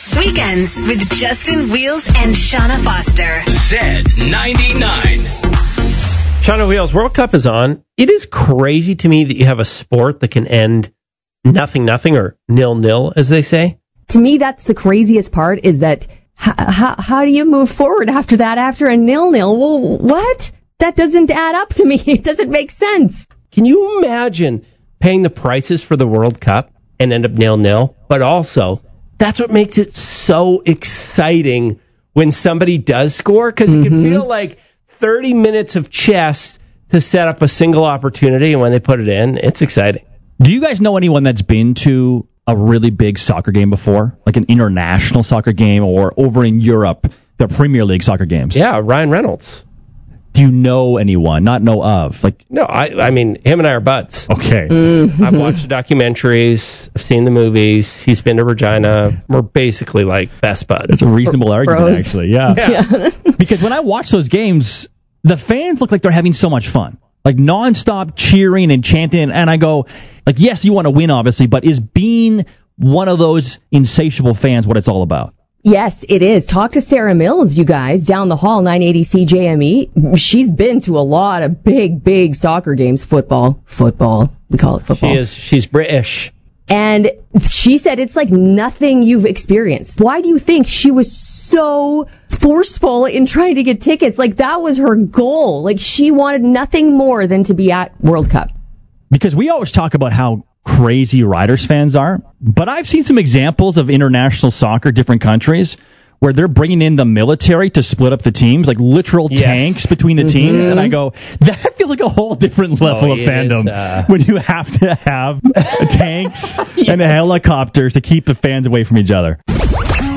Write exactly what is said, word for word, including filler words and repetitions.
Weekends with Justin Wheels and Shauna Foster. Zed ninety-nine. Shauna Wheels, World Cup is on. It is crazy to me that you have a sport that can end nothing, nothing, or nil, nil, as they say. To me, that's the craziest part, is that how, how, how do you move forward after that, after a nil, nil? Well, what? That doesn't add up to me. It doesn't make sense. Can you imagine paying the prices for the World Cup and end up nil, nil? But also, that's what makes it so exciting when somebody does score, because mm-hmm. it can feel like thirty minutes of chess to set up a single opportunity, and when they put it in, it's exciting. Do you guys know anyone that's been to a really big soccer game before, like an international soccer game, or over in Europe, the Premier League soccer games? Yeah, Ryan Reynolds. Do you know anyone? Not know of? Like, no, I, I mean, him and I are buds. Okay. Mm-hmm. I've watched the documentaries. I've seen the movies. He's been to Regina. We're basically like best buds. It's a reasonable Bros. argument, actually. Yeah. yeah. Because when I watch those games, the fans look like they're having so much fun. Like, nonstop cheering and chanting. And I go, like, yes, you want to win, obviously, but is being one of those insatiable fans what it's all about? Yes, it is. Talk to Sarah Mills, you guys, down the hall, nine eighty C J M E. She's been to a lot of big, big soccer games. Football. Football. We call it football. She is. She's British. And she said it's like nothing you've experienced. Why do you think she was so forceful in trying to get tickets? Like, that was her goal. Like, she wanted nothing more than to be at World Cup. Because we always talk about how crazy Riders fans are, but I've seen some examples of international soccer, different countries, where they're bringing in the military to split up the teams, like literal yes. tanks between the teams, mm-hmm. and I go, that feels like a whole different level oh, of fandom, is, uh... when you have to have tanks yes. and helicopters to keep the fans away from each other.